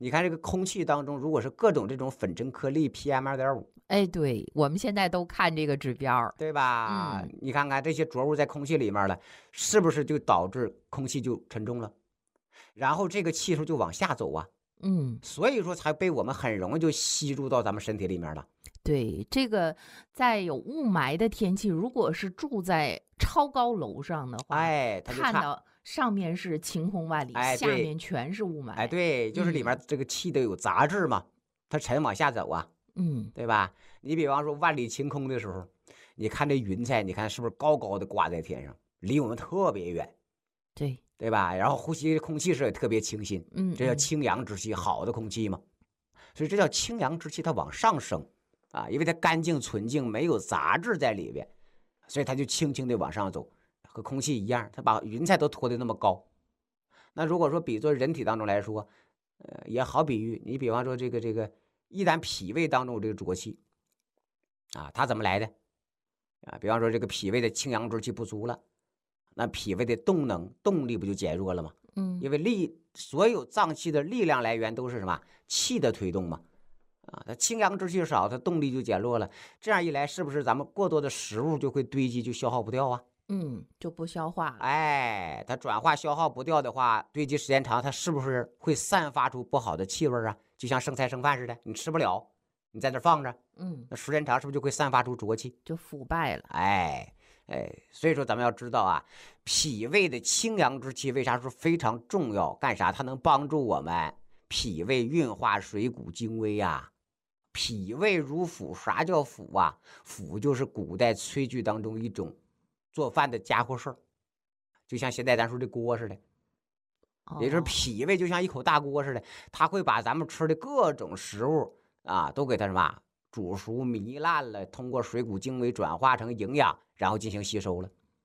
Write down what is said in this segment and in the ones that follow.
你看这个空气当中，如果是各种这种粉尘颗粒 PM2.5， 哎，对，我们现在都看这个指标。 对吧？你看看这些浊物在空气里面了，是不是就导致空气就沉重了？然后这个气数就往下走啊，所以说才被我们很容易就吸入到咱们身体里面了。 对，这个在有雾霾的天气，如果是住在超高楼上的话， 它就差。 看到上面是晴空万里，下面全是雾霾。 对，就是里面这个气都有杂质嘛，它沉往下走啊，对吧？你比方说万里晴空的时候，你看这云彩，你看是不是高高的挂在天上，离我们特别远，对吧？然后呼吸空气是也特别清新，这叫清阳之气，好的空气嘛。所以这叫清阳之气，它往上升啊，因为它干净纯净，没有杂质在里边，所以它就轻轻的往上走，和空气一样，它把云彩都拖得那么高。那如果说比作人体当中来说，也好比喻，你比方说这个一旦脾胃当中有这个浊气啊，它怎么来的啊？比方说这个脾胃的清阳之气不足了，那脾胃的动力不就减弱了吗？因为所有脏器的力量来源都是什么？气的推动嘛。啊，它清阳之气少，它动力就减弱了。这样一来，是不是咱们过多的食物就会堆积，就消耗不掉啊？ 就不消化了。 它转化消耗不掉的话，堆积时间长，它是不是会散发出不好的气味啊？就像剩菜剩饭似的，你吃不了，你在这放着，那时间长是不是就会散发出浊气， 就腐败了？ 所以说咱们要知道啊，脾胃的清阳之气为啥说非常重要？干啥？它能帮助我们脾胃运化水谷精微啊。脾胃如釜，啥叫釜啊？釜就是古代炊具当中一种做饭的家伙事儿，就像现在咱说的锅似的，也就是脾胃就像一口大锅似的，它会把咱们吃的各种食物啊，都给它什么煮熟糜烂了，通过水谷精微转化成营养，然后进行吸收了。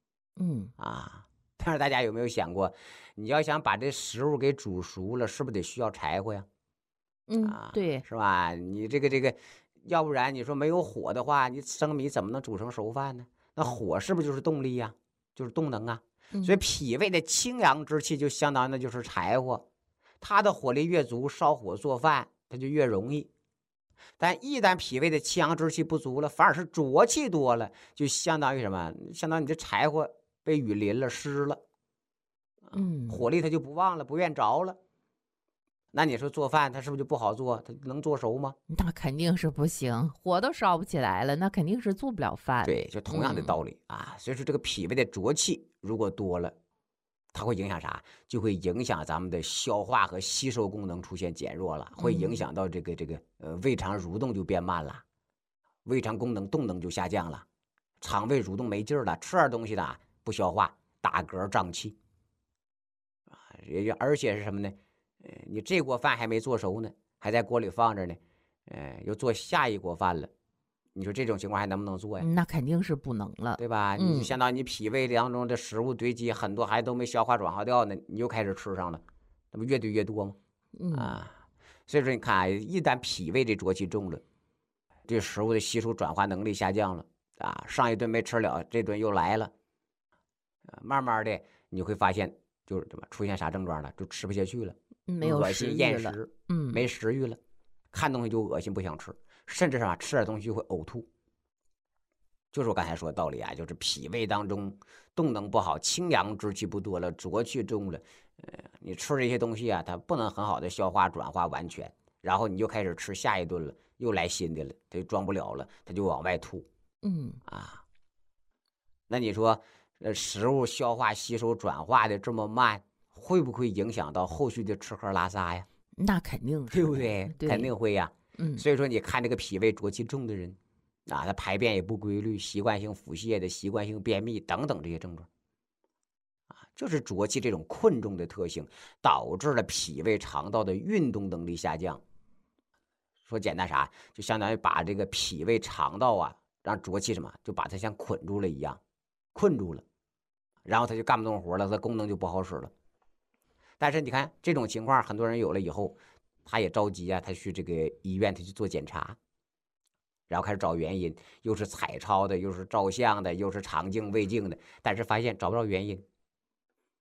但是大家有没有想过，你要想把这食物给煮熟了，是不是得需要柴火呀？ 对， 是吧？你这个，要不然你说没有火的话，你生米怎么能煮成熟饭呢？那火是不是就是动力呀？就是动能啊。所以脾胃的清阳之气就相当于那就是柴火，它的火力越足，烧火做饭它就越容易。但一旦脾胃的清阳之气不足了，反而是浊气多了，就相当于什么？相当于你这柴火被雨淋了，湿了，火力它就不旺了，不愿着了。那你说做饭它是不是就不好做？它能做熟吗？ 那肯定是不行，火都烧不起来了，那肯定是做不了饭。 对，就同样的道理啊。所以说这个脾胃的浊气如果多了，它会影响啥？就会影响咱们的消化和吸收功能出现减弱了，会影响到这个胃肠蠕动就变慢了，胃肠功能动能就下降了，肠胃蠕动没劲儿了，吃点东西呢不消化，打嗝胀气啊。而且是什么呢？你这锅饭还没做熟呢，还在锅里放着呢，又做下一锅饭了，你说这种情况还能不能做呀？ 那肯定是不能了， 对吧？你就相当于你脾胃当中的食物堆积很多，还都没消化转化掉呢，你又开始吃上了，那不越堆越多吗？所以说你看啊，一旦脾胃这浊气重了，这食物的吸收转化能力下降了啊，上一顿没吃了，这顿又来了，慢慢的你会发现就是怎么出现啥症状了，就吃不下去了。 没有恶心厌食，没食欲了，看东西就恶心不想吃，甚至吃点东西就会呕吐。就是我刚才说的道理啊，就是脾胃当中动能不好，清阳之气不多了，浊气重了，你吃这些东西啊，它不能很好的消化转化完全，然后你就开始吃下一顿了，又来新的了，它就装不了了，它就往外吐。那你说，食物消化吸收转化的这么慢，会不会影响到后续的吃喝拉撒呀？ 那肯定是， 对不对？肯定会呀。所以说你看这个脾胃浊气重的人啊，他排便也不规律，习惯性腹泻的，习惯性便秘等等这些症状啊，就是浊气这种困重的特性，导致了脾胃肠道的运动能力下降。说简单啥，就相当于把这个脾胃肠道啊，让浊气什么，就把它像捆住了一样，困住了，然后他就干不动活了，他功能就不好使了。但是你看这种情况，很多人有了以后，他也着急啊，他去这个医院，他去做检查，然后开始找原因，又是彩超的，又是照相的，又是肠镜、胃镜的，但是发现找不着原因。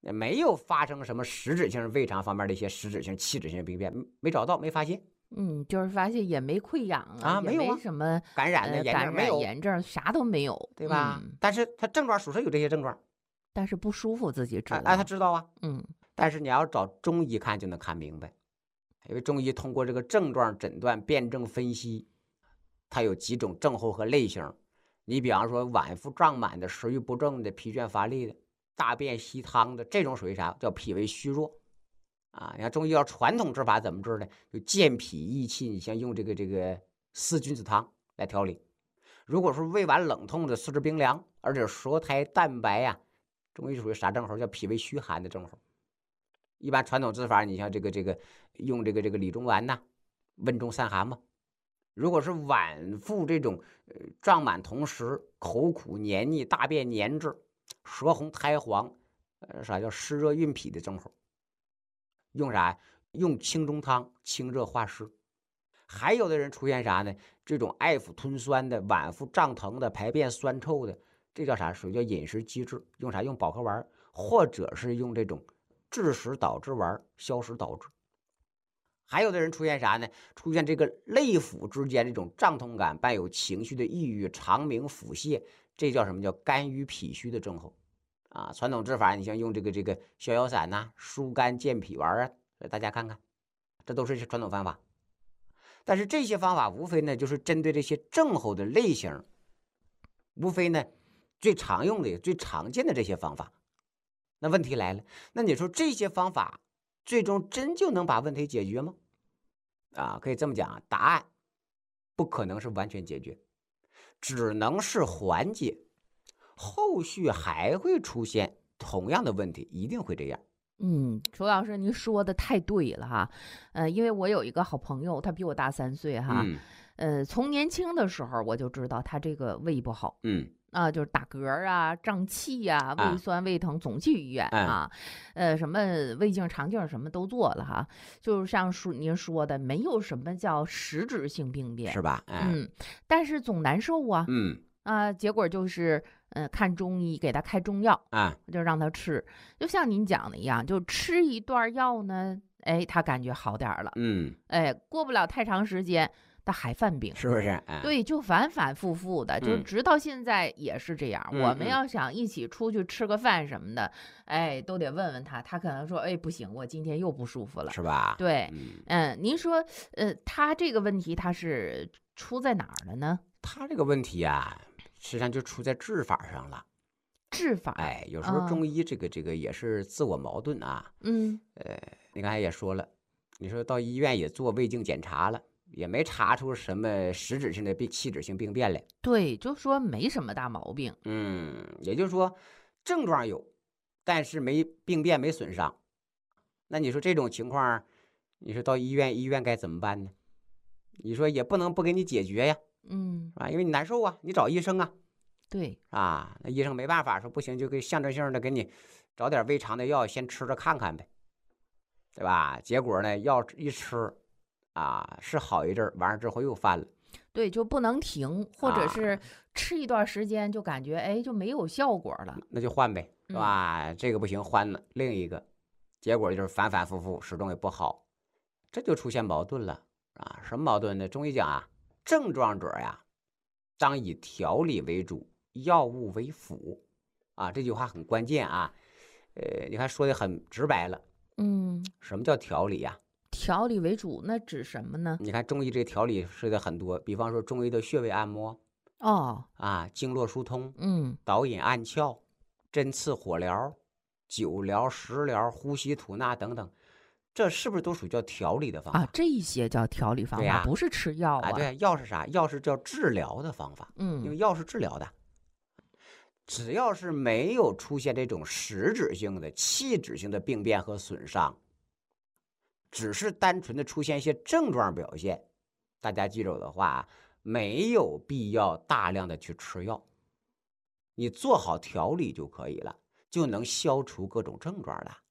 没有发生什么实质性胃肠方面的一些实质性器质性病变，没找到，没发现。 就是发现也没溃疡啊， 没有也没什么感染的炎症，没有炎症，啥都没有， 对吧？但是他症状属实有这些症状， 但是不舒服自己知道， 他知道啊， 但是你要找中医看就能看明白，因为中医通过这个症状诊断、辩证分析，它有几种症候和类型。你比方说脘腹胀满的、食欲不振的、疲倦乏力的、大便稀汤的，这种属于啥？叫脾胃虚弱。你看中医要传统治法怎么治呢？就健脾益气，你像用这个四君子汤来调理。如果是胃脘冷痛的、四肢冰凉，而且舌苔淡白呀，中医属于啥症候？叫脾胃虚寒的症候。一般传统治法，你像这个用这个理中丸呐，温中散寒嘛。如果是脘腹这种胀满同时口苦黏腻、大便黏滞、舌红苔黄，啥叫湿热运脾的症候？用啥？用清中汤清热化湿。还有的人出现啥呢？这种爱腹吞酸的、脘腹胀疼的、排便酸臭的，这叫啥？属于叫饮食积滞。用啥？用保和丸，或者是用这种治食导致丸消食导致。还有的人出现啥呢？出现这个肋腹之间这种胀痛感，伴有情绪的抑郁、肠鸣、腹泻，这叫什么？叫肝郁脾虚的症候。传统治法，你像用这个逍遥散呐、疏肝健脾丸啊，大家看看，这都是传统方法。但是这些方法无非呢，就是针对这些症候的类型，无非呢最常用的、最常见的这些方法。那问题来了，那你说这些方法最终真就能把问题解决吗？可以这么讲，答案不可能是完全解决，只能是缓解。后续还会出现同样的问题，一定会这样。 楚老师您说的太对了哈，因为我有一个好朋友，他比我大3岁哈，从年轻的时候我就知道他这个胃不好，就是打嗝啊、胀气啊、胃酸、胃疼，总去医院什么胃镜、肠镜什么都做了哈，就是像您说的，没有什么叫实质性病变， 是吧？ 但是总难受啊，结果就是看中医给他开中药就让他吃，就像您讲的一样，就吃一段药呢，他感觉好点了，过不了太长时间他还犯病， 是不是？ 对，就反反复复的，就直到现在也是这样。我们要想一起出去吃个饭什么的，都得问问他，他可能说，不行，我今天又不舒服了， 是吧？ 对，您说，他这个问题他是出在哪儿了呢？ 他这个问题啊，实际上就出在治法上了。 治法， 有时候中医这个也是自我矛盾啊。你刚才也说了，你说到医院也做胃镜检查了，也没查出什么实质性的器质性病变来。 对，就说没什么大毛病。 也就是说症状有，但是没病变，没损伤。那你说这种情况，你说到医院该怎么办呢？你说也不能不给你解决呀。因为你难受啊，你找医生啊。 对那医生没办法，说不行就给象征性的给你找点胃肠的药，先吃着看看呗，对吧？结果呢，药一吃是好一阵，完了之后又犯了。 对，就不能停，或者是吃一段时间就感觉就没有效果了， 那就换呗，是吧？这个不行，换了另一个，结果就是反反复复，始终也不好，这就出现矛盾了什么矛盾呢？中医讲症状者当以调理为主，药物为辅这句话很关键你看说的很直白了。什么叫调理调理为主，那指什么呢？ 你看中医这调理说的很多，比方说中医的穴位按摩经络疏通，导引按窍，针刺火疗、灸疗、食疗、呼吸吐纳等等，这是不是都属于叫调理的方法这些叫调理方法，不是吃药对，药是啥？药是叫治疗的方法。因为药是治疗的，只要是没有出现这种实质性的器质性的病变和损伤，只是单纯的出现一些症状表现，大家记住的话，没有必要大量的去吃药，你做好调理就可以了，就能消除各种症状了。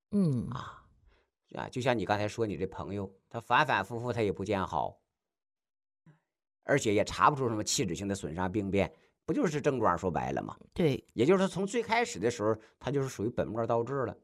就像你刚才说，你这朋友他反反复复他也不见好，而且也查不出什么器质性的损伤病变，不就是症状说白了吗？ 对， 也就是说从最开始的时候他就是属于本末倒置了，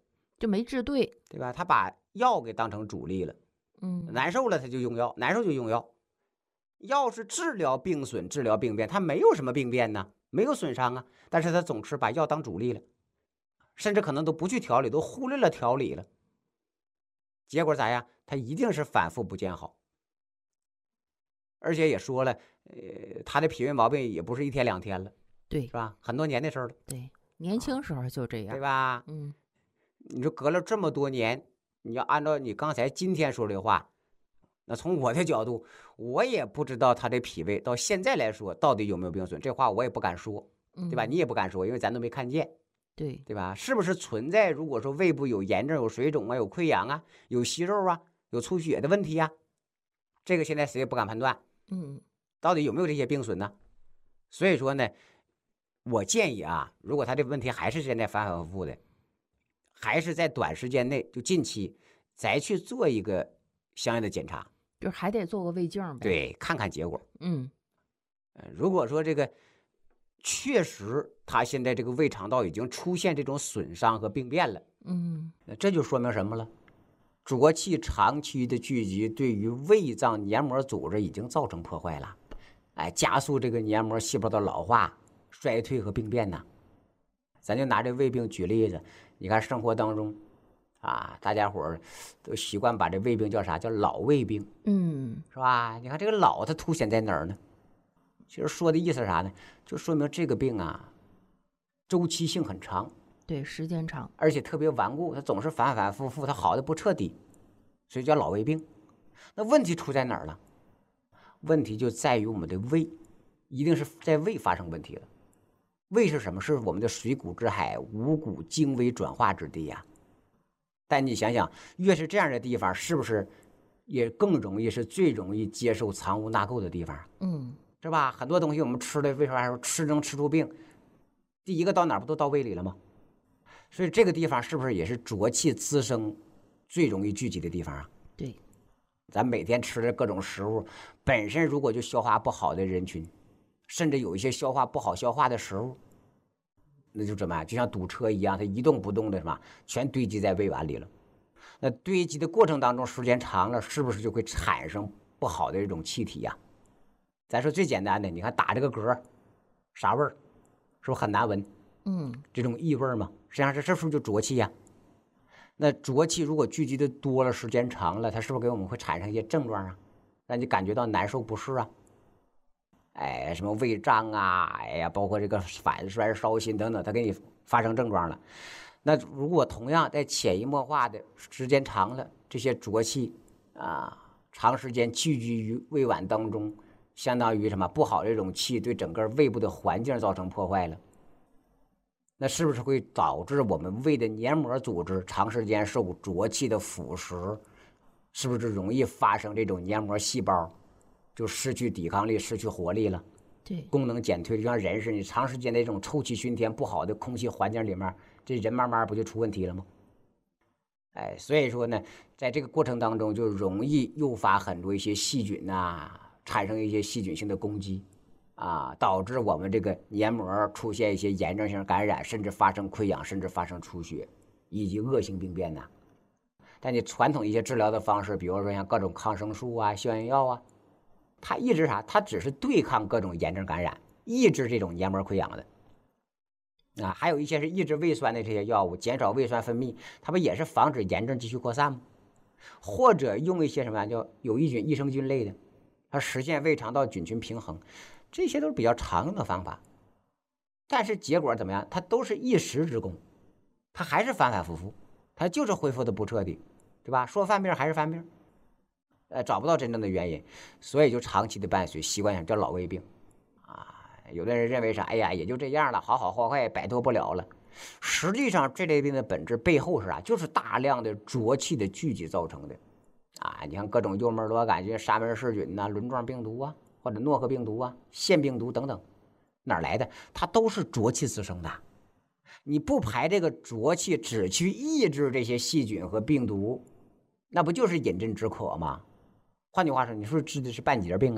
就没治对， 对吧？他把药给当成主力了，难受了他就用药，难受就用药。药是治疗病损、治疗病变，他没有什么病变呢，没有损伤啊，但是他总是把药当主力了，甚至可能都不去调理，都忽略了调理了。结果咋样？他一定是反复不见好。而且也说了，他的脾胃毛病也不是1天2天了， 对， 是吧？很多年的事了。 对，年轻时候就这样， 对吧？你说隔了这么多年，你要按照你刚才今天说的话，那从我的角度，我也不知道他的脾胃到现在来说到底有没有病损，这话我也不敢说，对吧？你也不敢说，因为咱都没看见，对吧？是不是存在？如果说胃部有炎症、有水肿啊、有溃疡啊、有息肉啊、有出血的问题啊，这个现在谁也不敢判断。到底有没有这些病损呢？所以说呢，我建议啊，如果他这个问题还是现在反反复复的，还是在短时间内就近期再去做一个相应的检查， 就是还得做个胃镜呗。 对，看看结果。如果说这个确实他现在这个胃肠道已经出现这种损伤和病变了，那这就说明什么了？浊气长期的聚集对于胃脏黏膜组织已经造成破坏了，加速这个黏膜细胞的老化、衰退和病变呢。咱就拿这胃病举例子，你看生活当中啊，大家伙都习惯把这胃病叫啥？叫老胃病，是吧？你看这个老它凸显在哪儿呢？其实说的意思是啥呢？就说明这个病啊，周期性很长。 对，时间长， 而且特别顽固，它总是反反复复，它好的不彻底，所以叫老胃病。那问题出在哪儿了？问题就在于我们的胃，一定是在胃发生问题了。胃是什么？是我们的水谷之海，五谷精微转化之地呀。但你想想，越是这样的地方，是不是也更容易是最容易接受藏污纳垢的地方？是吧？很多东西我们吃的，为啥说吃能吃出病？第一个到哪儿不都到胃里了吗？所以这个地方是不是也是浊气滋生最容易聚集的地方啊？ 对， 咱每天吃的各种食物，本身如果就消化不好的人群，甚至有一些消化不好消化的食物，那就怎么样？就像堵车一样，它一动不动的什么，全堆积在胃脘里了。那堆积的过程当中，时间长了，是不是就会产生不好的这种气体呀？咱说最简单的，你看打这个嗝，啥味儿？是不是很难闻？这种异味嘛，实际上这是不是就浊气呀？那浊气如果聚集的多了，时间长了，它是不是给我们会产生一些症状啊？让你感觉到难受不适啊？什么胃胀啊，包括这个反酸烧心等等，它给你发生症状了。那如果同样在潜移默化的时间长了，这些浊气啊，长时间聚集于胃脘当中，相当于什么不好的这种气对整个胃部的环境造成破坏了。那是不是会导致我们胃的黏膜组织长时间受浊气的腐蚀？是不是容易发生这种黏膜细胞就失去抵抗力、失去活力了？ 对， 功能减退，就像人似的，你长时间的这种臭气熏天、不好的空气环境里面，这人慢慢不就出问题了吗？所以说呢，在这个过程当中就容易诱发很多一些细菌产生一些细菌性的攻击。导致我们这个黏膜出现一些炎症性感染，甚至发生溃疡，甚至发生出血，以及恶性病变但你传统一些治疗的方式，比如说像各种抗生素啊、消炎药啊，它抑制啥？它只是对抗各种炎症感染，抑制这种黏膜溃疡的。还有一些是抑制胃酸的这些药物，减少胃酸分泌，它不也是防止炎症继续扩散吗？或者用一些什么叫有益菌、益生菌类的，它实现胃肠道菌群平衡。这些都是比较常用的方法，但是结果怎么样？它都是一时之功，它还是反反复复，它就是恢复的不彻底，对吧？说犯病还是犯病，找不到真正的原因，所以就长期的伴随，习惯上叫老胃病有的人认为啥？也就这样了，好好坏坏摆脱不了了。实际上这类病的本质背后是啥？就是大量的浊气的聚集造成的你看各种幽门螺杆菌、沙门氏菌轮状病毒或者诺克病毒腺病毒等等，哪来的？它都是浊气滋生的。你不排这个浊气，只去抑制这些细菌和病毒，那不就是饮鸩止渴吗？换句话说，你是不是治的是半截病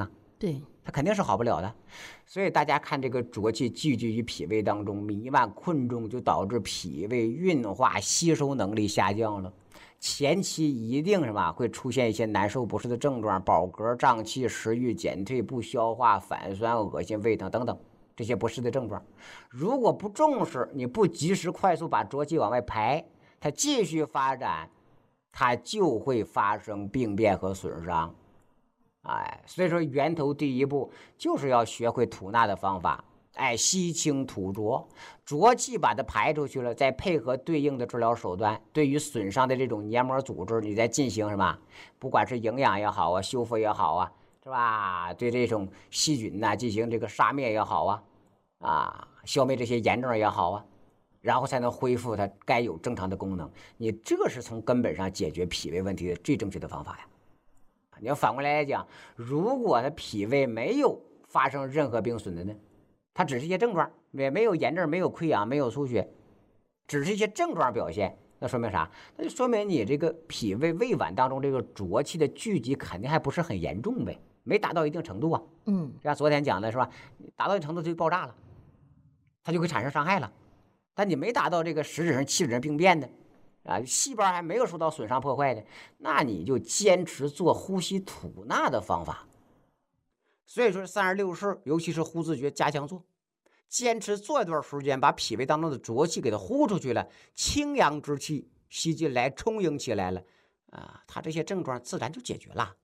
对， 它肯定是好不了的。所以大家看这个浊气聚集于脾胃当中，弥漫困重，就导致脾胃运化吸收能力下降了。前期一定会出现一些难受不适的症状，饱嗝、胀气、食欲减退、不消化、反酸、恶心、胃疼等等这些不适的症状。如果不重视，你不及时快速把浊气往外排，它继续发展，它就会发生病变和损伤。所以说源头第一步就是要学会吐纳的方法。吸清吐浊，浊气把它排出去了，再配合对应的治疗手段，对于损伤的这种黏膜组织，你再进行不管是营养也好啊，修复也好啊，是吧？对这种细菌进行这个杀灭也好啊，消灭这些炎症也好啊，然后才能恢复它该有正常的功能。你这是从根本上解决脾胃问题的最正确的方法呀。你要反过来讲，如果它脾胃没有发生任何病损的呢？它只是一些症状，也没有炎症，没有溃疡，没有出血，只是一些症状表现。那说明啥？那就说明你这个脾胃胃脘当中这个浊气的聚集肯定还不是很严重呗，没达到一定程度啊。像昨天讲的是吧？达到一定程度就爆炸了，它就会产生伤害了。但你没达到这个实质上气质上病变的细胞还没有受到损伤破坏的，那你就坚持做呼吸吐纳的方法。所以说36式，尤其是呼字诀加强做，坚持做一段时间，把脾胃当中的浊气给它呼出去了，清阳之气吸进来，充盈起来了它这些症状自然就解决了。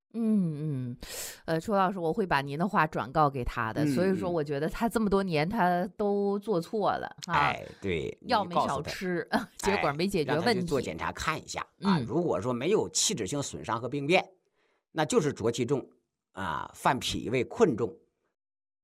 楚老师，我会把您的话转告给他的。所以说，我觉得他这么多年他都做错了对， 药没少吃，结果没解决问题。 做检查看一下如果说没有器质性损伤和病变，那就是浊气重犯脾胃困重